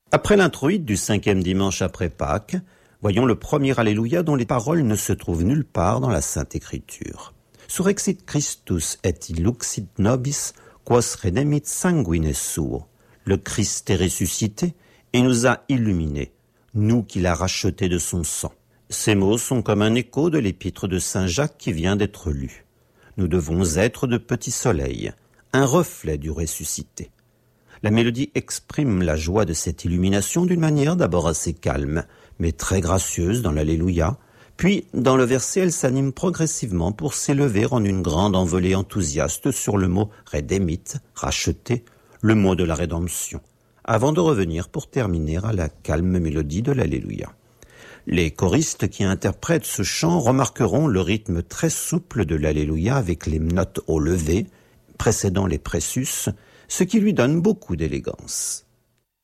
Après l'introïde du 5e dimanche après Pâques, voyons le premier Alléluia dont les paroles ne se trouvent nulle part dans la Sainte Écriture. Surrexit Christus et illuxit nobis, quos redemit sanguine suo. Le Christ est ressuscité et nous a illuminés, nous qu'il a rachetés de son sang. Ces mots sont comme un écho de l'épître de Saint Jacques qui vient d'être lu. Nous devons être de petits soleils, un reflet du ressuscité. La mélodie exprime la joie de cette illumination d'une manière d'abord assez calme, mais très gracieuse dans l'Alléluia, puis dans le verset elle s'anime progressivement pour s'élever en une grande envolée enthousiaste sur le mot « redemit », racheté, le mot de la rédemption, avant de revenir pour terminer à la calme mélodie de l'Alléluia. Les choristes qui interprètent ce chant remarqueront le rythme très souple de l'Alléluia avec les notes au levé, précédant les précieuses, ce qui lui donne beaucoup d'élégance.